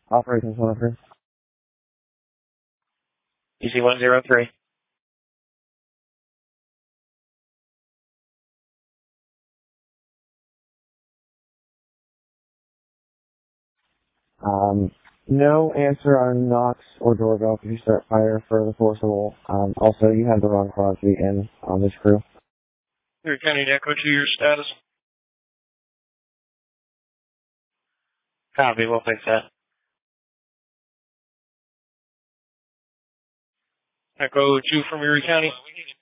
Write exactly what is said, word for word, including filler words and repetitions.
Operations one oh three. E C one oh three. Um, no answer on Knox or doorbell. Could you start fire for the forcible? Um, also, you have the wrong Crosby in on this crew. Erie County Echo to your status. Copy, we'll fix that. Echo two from Erie County.